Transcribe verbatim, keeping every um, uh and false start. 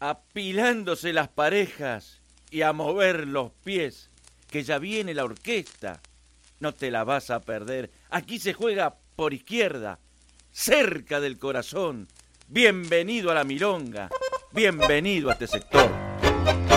apilándose las parejas y a mover los pies, que ya viene la orquesta. No te la vas a perder. Aquí se juega por izquierda, cerca del corazón. Bienvenido a la milonga, bienvenido a este sector.